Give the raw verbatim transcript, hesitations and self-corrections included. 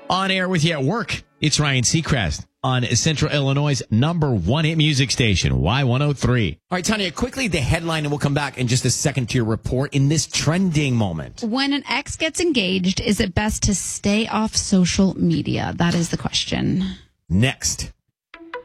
On air with you at work, it's Ryan Seacrest on Central Illinois' number one hit music station, Y one oh three. All right, Tanya, quickly the headline, and we'll come back in just a second to your report in this trending moment. When an ex gets engaged, is it best to stay off social media? That is the question. Next.